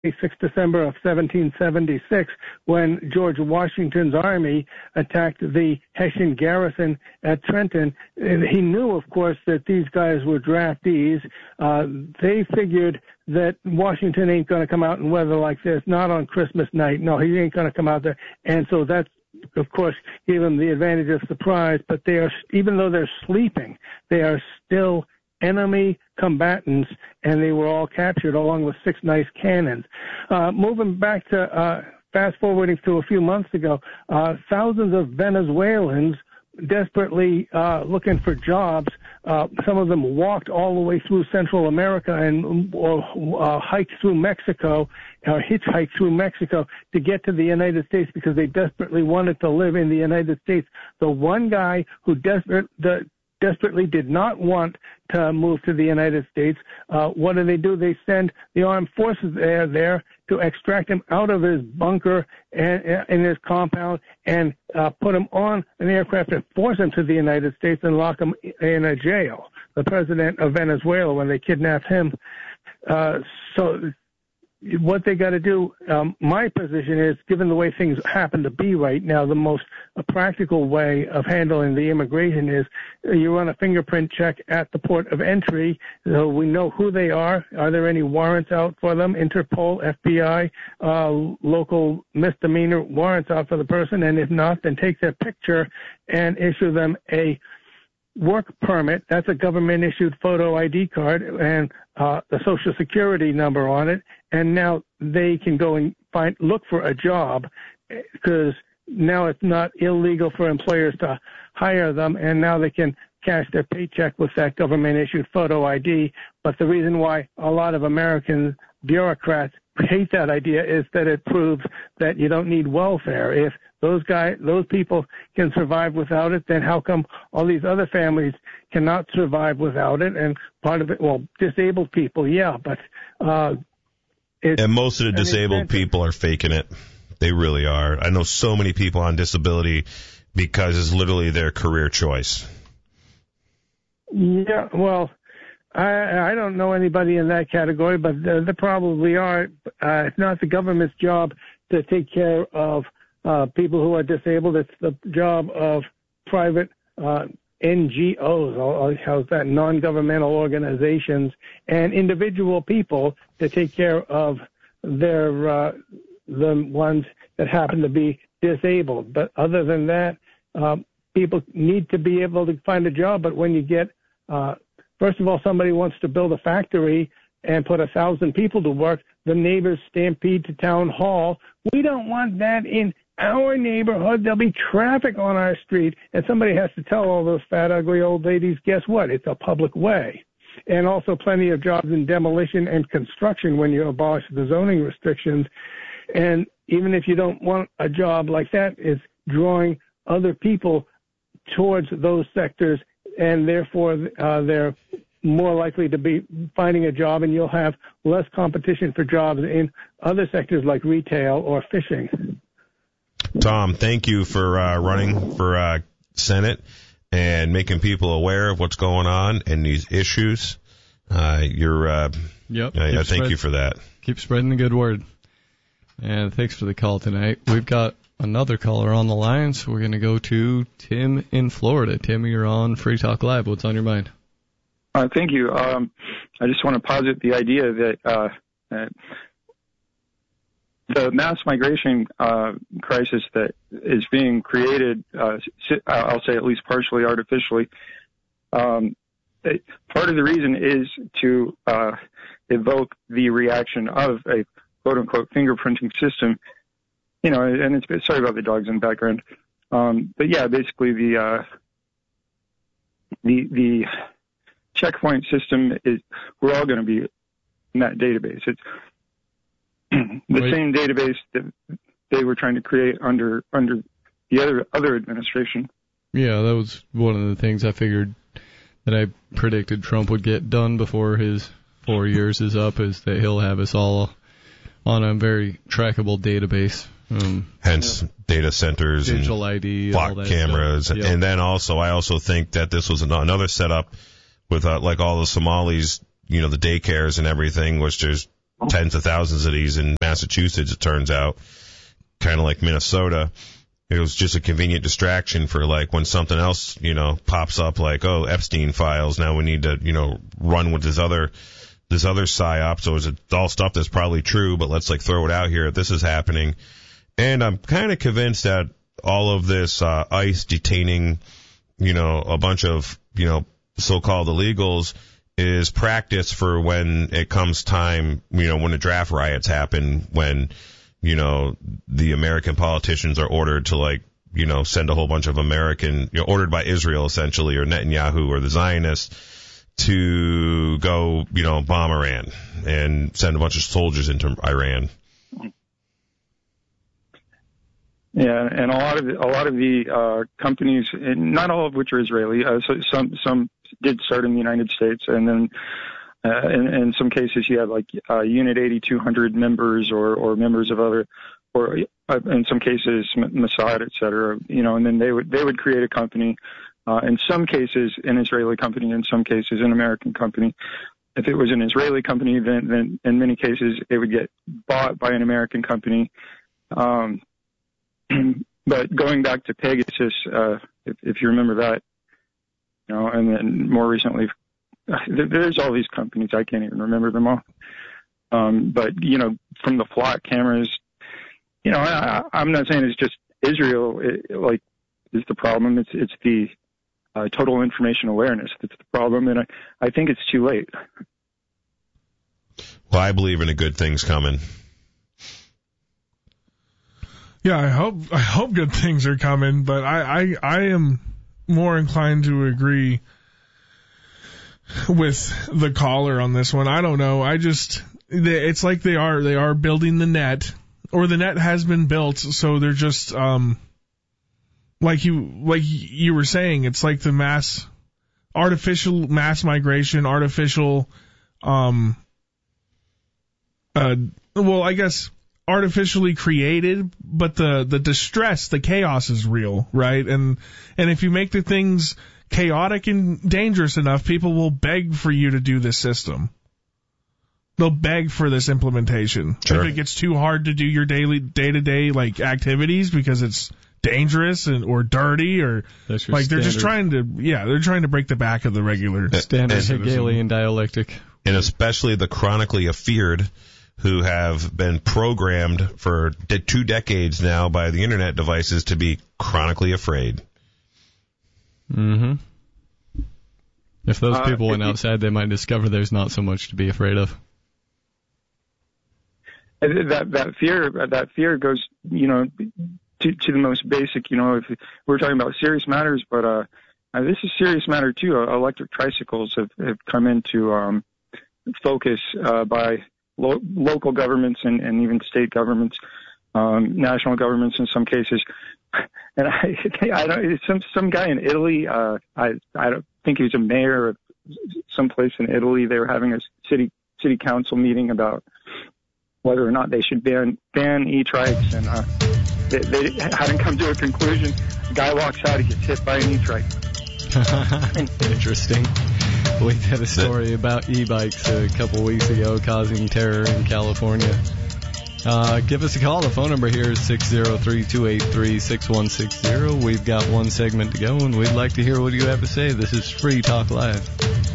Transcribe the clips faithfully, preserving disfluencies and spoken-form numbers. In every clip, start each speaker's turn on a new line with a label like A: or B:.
A: twenty-sixth of December of seventeen seventy-six, when George Washington's army attacked the Hessian garrison at Trenton. And he knew, of course, that these guys were draftees. Uh, they figured that Washington ain't going to come out in weather like this, not on Christmas night. No, he ain't going to come out there. And so that's, of course, gave them the advantage of surprise. But they are, even though they're sleeping, they are still enemy combatants, and they were all captured along with six nice cannons. Uh, moving back to, uh, fast forwarding to a few months ago, uh, thousands of Venezuelans desperately uh, looking for jobs. Uh, some of them walked all the way through Central America and or, uh, hiked through Mexico, or hitchhiked through Mexico to get to the United States because they desperately wanted to live in the United States. The one guy who desperate, the, desperately did not want to move to the United States, uh, what do they do? They send the armed forces there, there to extract him out of his bunker and, in his compound and uh, put him on an aircraft and force him to the United States and lock him in a jail. The president of Venezuela, when they kidnapped him. Uh, so what they got to do, um, my position is, given the way things happen to be right now, the most uh, practical way of handling the immigration is uh, you run a fingerprint check at the port of entry. So we know who they are. Are there any warrants out for them? Interpol, F B I, uh, local misdemeanor warrants out for the person. And if not, then take their picture and issue them a work permit. That's a government-issued photo I D card and uh, the Social Security number on it. And now they can go and find look for a job because now it's not illegal for employers to hire them, and now they can cash their paycheck with that government-issued photo I D. But the reason why a lot of American bureaucrats hate that idea is that it proves that you don't need welfare. If those guys, those people can survive without it, then how come all these other families cannot survive without it? And part of it, well, disabled people, yeah, but uh, it's,
B: and most of the disabled people are faking it. They really are. I know so many people on disability because it's literally their career choice.
A: Yeah, well, I, I don't know anybody in that category, but uh, there probably are. Uh, it's not the government's job to take care of uh, people who are disabled. It's the job of private uh, N G Os, or how's that, non-governmental organizations, and individual people to take care of their uh, the ones that happen to be disabled. But other than that, um, people need to be able to find a job. But when you get, uh, first of all, somebody wants to build a factory and put a thousand people to work, the neighbors stampede to town hall. We don't want that in our neighborhood. There'll be traffic on our street. And somebody has to tell all those fat, ugly old ladies, guess what? It's a public way. And also plenty of jobs in demolition and construction when you abolish the zoning restrictions. And even if you don't want a job like that, it's drawing other people towards those sectors, and therefore uh, they're more likely to be finding a job, and you'll have less competition for jobs in other sectors like retail or fishing.
B: Tom, thank you for uh, running for uh, Senate and making people aware of what's going on and these issues. Uh, you're, uh,
C: yep,
B: I, I thank
C: spread,
B: you for that.
C: Keep spreading the good word. And thanks for the call tonight. We've got another caller on the line, so we're going to go to Tim in Florida. Tim, you're on Free Talk Live. What's on your mind?
D: Uh, thank you. Um, I just want to posit the idea that uh, uh, the mass migration uh, crisis that is being created, uh, I'll say at least partially artificially, um, it, part of the reason is to uh, evoke the reaction of a quote-unquote fingerprinting system, you know, and it's, sorry about the dogs in the background. Um, but yeah, basically the, uh, the, the checkpoint system is, we're all going to be in that database. It's the
C: Wait.
D: same database that they were trying to create under, under the other, other administration.
C: Yeah, that was one of the things I figured that I predicted Trump would get done before his four years is up, is that he'll have us all on a very trackable database. Um,
B: Hence, yeah. data centers
C: digital
B: and
C: I D,
B: block
C: all that
B: cameras.
C: Yep.
B: And then also, I also think that this was another setup with, uh, like all the Somalis, you know, the daycares and everything, which there's tens of thousands of these in Massachusetts, it turns out, kind of like Minnesota. It was just a convenient distraction for, like, when something else, you know, pops up, like, oh, Epstein files, now we need to, you know, run with this other this other psyop. So it's all stuff that's probably true, but let's, like, throw it out here. This is happening. And I'm kind of convinced that all of this uh, ICE detaining, you know, a bunch of, you know, so-called illegals is practice for when it comes time, you know, when the draft riots happen, when, you know, the American politicians are ordered to, like, you know, send a whole bunch of American, you know, ordered by Israel essentially, or Netanyahu or the Zionists, to go, you know, bomb Iran and send a bunch of soldiers into Iran.
D: Yeah, and a lot of a lot of the uh, companies, not all of which are Israeli, uh, so some some did start in the United States, and then uh, in, in some cases you had like uh, Unit eighty-two hundred members or or members of other, or uh, in some cases Mossad, et cetera. You know, and then they would they would create a company. Uh, in some cases, an Israeli company. In some cases, an American company. If it was an Israeli company, then then in many cases it would get bought by an American company. Um, But going back to Pegasus, uh, if, if you remember that, you know, and then more recently, there's all these companies, I can't even remember them all. Um, but, you know, from the flock cameras, you know, I, I'm not saying it's just Israel, it, like, is the problem. It's, it's the uh, total information awareness that's the problem. And I, I think it's too late.
B: Well, I believe in a good thing's coming.
E: Yeah, I hope I hope good things are coming, but I, I, I am more inclined to agree with the caller on this one. I don't know. I just they, it's like they are they are building the net, or the net has been built, so they're just um like you like you were saying. It's like the mass artificial mass migration, artificial um uh well I guess. artificially created, but the, the distress, the chaos is real, right? And and if you make the things chaotic and dangerous enough, people will beg for you to do this system. They'll beg for this implementation.
B: Sure.
E: If it gets too hard to do your daily day-to-day like activities because it's dangerous and or dirty or like they're
C: standard.
E: just trying to yeah, they're trying to break the back of the regular
C: standard
E: citizen.
C: Hegelian dialectic.
B: And especially the chronically afeared, who have been programmed for de- two decades now by the internet devices to be chronically afraid.
C: Mm-hmm. If those
D: Uh,
C: people went
D: it-
C: outside, they might discover there's not so much to be afraid of.
D: That that fear that fear goes, you know, to to the most basic. You know, if we're talking about serious matters, but uh, uh this is serious matter too. Uh, electric tricycles have have come into um focus uh, by Lo- local governments and, and even state governments, um, national governments in some cases. And I, I don't, some some guy in Italy, uh, I I don't think he was a mayor of someplace in Italy. They were having a city city council meeting about whether or not they should ban ban e-trikes, and uh, they, they hadn't come to a conclusion. The guy walks out, he gets hit by an e-trike.
C: Interesting. We had a story about e-bikes a couple weeks ago causing terror in California. Uh, give us a call. The phone number here is six oh three, two eight three, six one six zero. We've got one segment to go, and we'd like to hear what you have to say. This is Free Talk Live.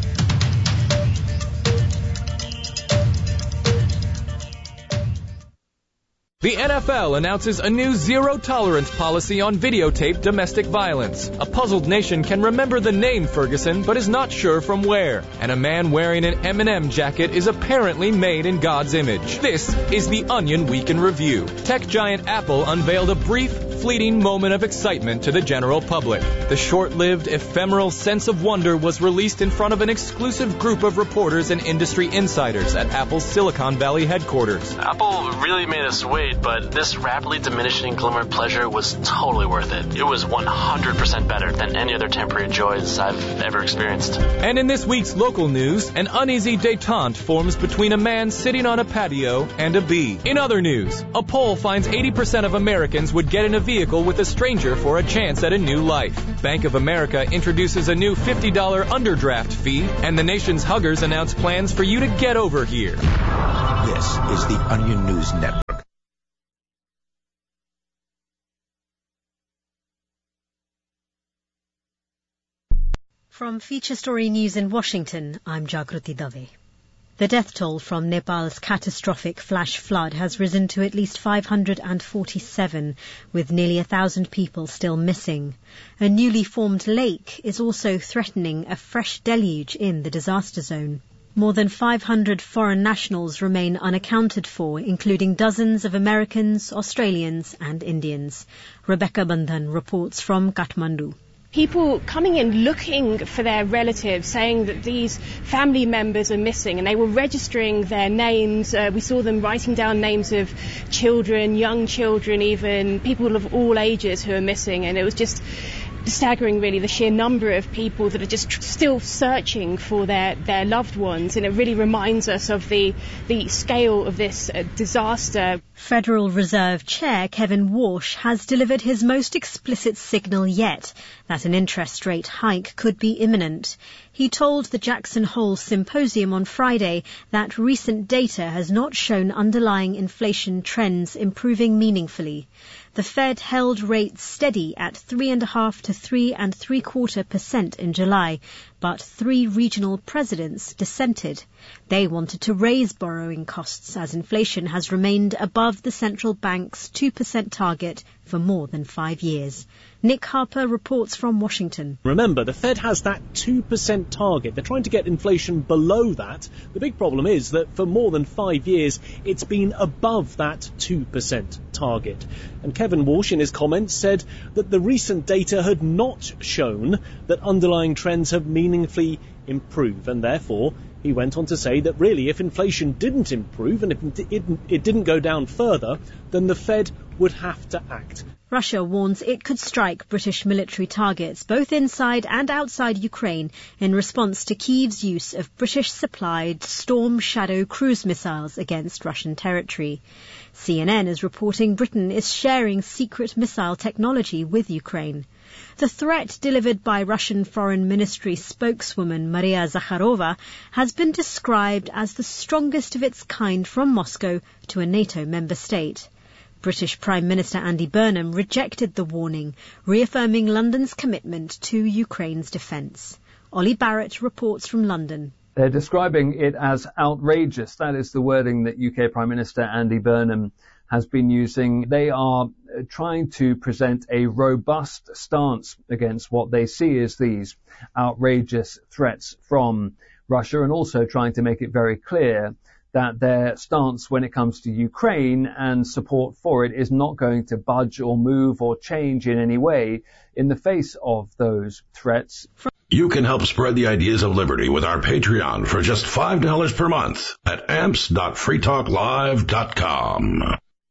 F: The N F L announces a new zero-tolerance policy on videotaped domestic violence. A puzzled nation can remember the name Ferguson, but is not sure from where. And a man wearing an M and M jacket is apparently made in God's image. This is the Onion Week in Review. Tech giant Apple unveiled a brief, fleeting moment of excitement to the general public. The short-lived, ephemeral sense of wonder was released in front of an exclusive group of reporters and industry insiders at Apple's Silicon Valley headquarters.
G: Apple really made us wait, but this rapidly diminishing glimmer of pleasure was totally worth it. It was one hundred percent better than any other temporary joys I've ever experienced.
F: And in this week's local news, an uneasy detente forms between a man sitting on a patio and a bee. In other news, a poll finds eighty percent of Americans would get in a vehicle with a stranger for a chance at a new life. Bank of America introduces a new fifty dollars underdraft fee, and the nation's huggers announce plans for you to get over here.
H: This is the Onion News Network.
I: From Feature Story News in Washington, I'm Jagruti Dave. The death toll from Nepal's catastrophic flash flood has risen to at least five hundred forty-seven, with nearly a thousand people still missing. A newly formed lake is also threatening a fresh deluge in the disaster zone. More than five hundred foreign nationals remain unaccounted for, including dozens of Americans, Australians and Indians. Rebecca Bandhan reports from Kathmandu.
J: People coming in looking for their relatives, saying that these family members are missing, and they were registering their names. Uh, we saw them writing down names of children, young children even, people of all ages who are missing, and it was just staggering, really, the sheer number of people that are just tr- still searching for their, their loved ones, and it really reminds us of the, the scale of this uh, disaster.
I: Federal Reserve Chair Kevin Warsh has delivered his most explicit signal yet that an interest rate hike could be imminent. He told the Jackson Hole Symposium on Friday that recent data has not shown underlying inflation trends improving meaningfully. The Fed held rates steady at three and a half to three and three quarter percent in July, but three regional presidents dissented. They wanted to raise borrowing costs as inflation has remained above the central bank's two percent target for more than five years. Nick Harper reports from Washington.
K: Remember, the Fed has that two percent target. They're trying to get inflation below that. The big problem is that for more than five years, it's been above that two percent target. And Kevin Warsh, in his comments, said that the recent data had not shown that underlying trends have meaningfully improved, and therefore he went on to say that really if inflation didn't improve and if it, it didn't go down further, then the Fed would have to act.
I: Russia warns it could strike British military targets both inside and outside Ukraine in response to Kyiv's use of British-supplied Storm Shadow cruise missiles against Russian territory. C N N is reporting Britain is sharing secret missile technology with Ukraine. The threat delivered by Russian Foreign Ministry spokeswoman Maria Zakharova has been described as the strongest of its kind from Moscow to a NATO member state. British Prime Minister Andy Burnham rejected the warning, reaffirming London's commitment to Ukraine's defence. Ollie Barrett reports from London.
L: They're describing it as outrageous. That is the wording that U K Prime Minister Andy Burnham has been using. They are trying to present a robust stance against what they see as these outrageous threats from Russia, and also trying to make it very clear that their stance when it comes to Ukraine and support for it is not going to budge or move or change in any way in the face of those threats.
M: You can help spread the ideas of liberty with our Patreon for just five dollars per month at amps dot free talk live dot com.